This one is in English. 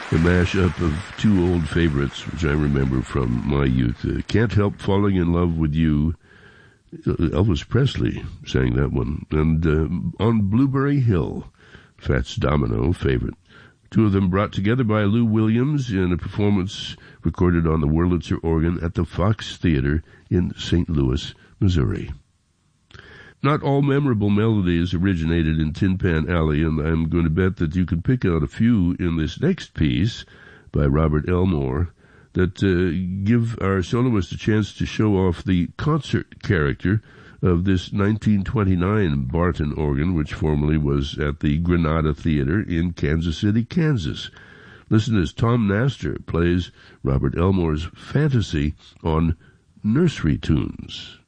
A mash-up of two old favorites, which I remember from my youth. Can't Help Falling in Love with You. Elvis Presley sang that one. And On Blueberry Hill, Fats Domino favorite. Two of them brought together by Lou Williams in a performance recorded on the Wurlitzer organ at the Fox Theater in St. Louis, Missouri. Not all memorable melodies originated in Tin Pan Alley, and I'm going to bet that you can pick out a few in this next piece by Robert Elmore that give our soloist a chance to show off the concert character of this 1929 Barton organ, which formerly was at the Granada Theater in Kansas City, Kansas. Listen as Tom Nastor plays Robert Elmore's Fantasy on Nursery Tunes.